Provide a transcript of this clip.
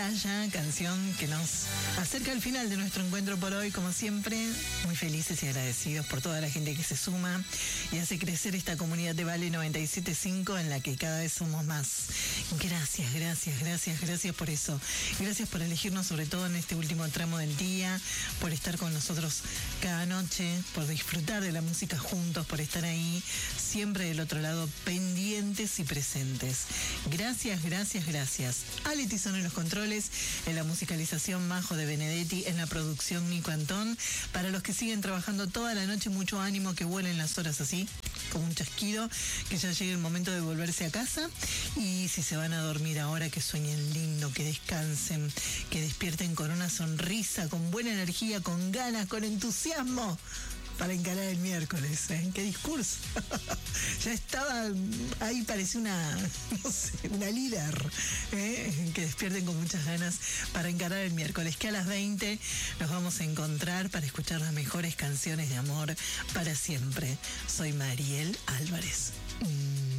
Ya, canción que nos acerca al final de nuestro encuentro por hoy, como siempre, muy felices y agradecidos por toda la gente que se suma y hace crecer esta comunidad de Vale 97.5 en la que cada vez somos más. Gracias, gracias, gracias, gracias por eso. Gracias por elegirnos, sobre todo en este último tramo del día, por estar con nosotros cada noche, por disfrutar de la música juntos, por estar ahí siempre del otro lado, pendientes y presentes. Gracias, gracias, gracias. Ale Tizón en los controles, en la musicalización Majo de Benedetti, en la producción Nico Antón. Para los que siguen trabajando toda la noche, mucho ánimo, que vuelen las horas así, como un chasquido, que ya llegue el momento de volverse a casa. Y si se van a dormir ahora, que sueñen lindo, que descansen, que despierten con una sonrisa, con buena energía, con ganas, con entusiasmo para encarar el miércoles. ¡Qué discurso! Ya estaba ahí, parecía una líder. Que despierten con muchas ganas para encarar el miércoles, que a las 20 nos vamos a encontrar para escuchar las mejores canciones de amor para siempre. Soy Mariel Álvarez.